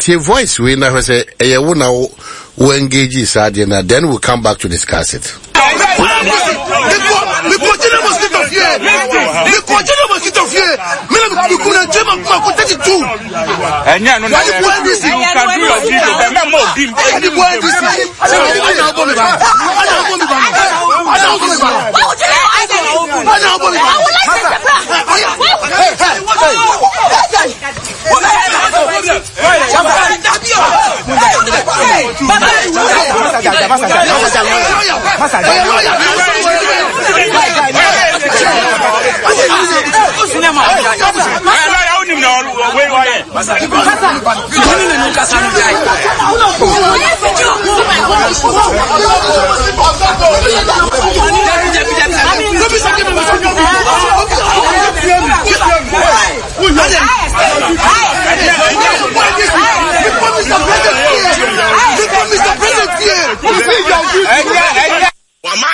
your voice we never say a woman who engages and then we'll come back to discuss it.